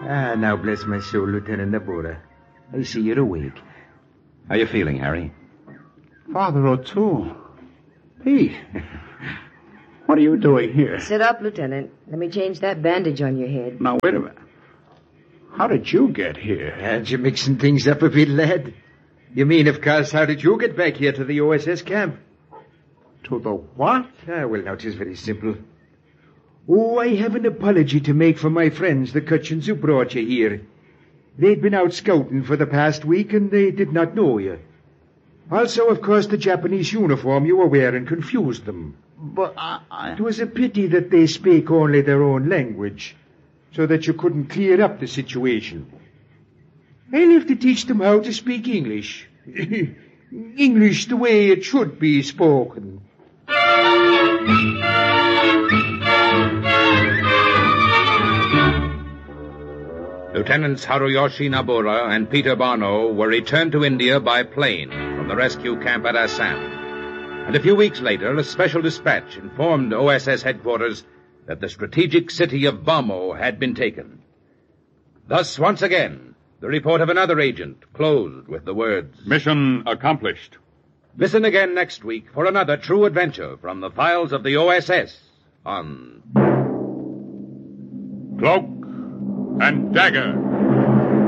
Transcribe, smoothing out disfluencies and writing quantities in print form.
Now bless my soul, Lieutenant Nabora. I see you're awake. How you feeling, Harry? Father O'Toole. Pete. What are you doing here? Sit up, Lieutenant. Let me change that bandage on your head. Now, wait a minute. How did you get here? Aren't you mixing things up a bit, lad? You mean, of course, how did you get back here to the OSS camp? To the what? Well, now, 'tis very simple. Oh, I have an apology to make for my friends, the Kutchins, who brought you here. They'd been out scouting for the past week, and they did not know you. Also, of course, the Japanese uniform you were wearing confused them. But It was a pity that they speak only their own language, so that you couldn't clear up the situation. I'll have to teach them how to speak English. English the way it should be spoken. Lieutenants Haruyoshi Nabura and Peter Barno were returned to India by plane from the rescue camp at Assam. And a few weeks later, a special dispatch informed OSS headquarters that the strategic city of Bhamo had been taken. Thus, once again, the report of another agent closed with the words, Mission accomplished. Listen again next week for another true adventure from the files of the OSS on Cloak and Dagger.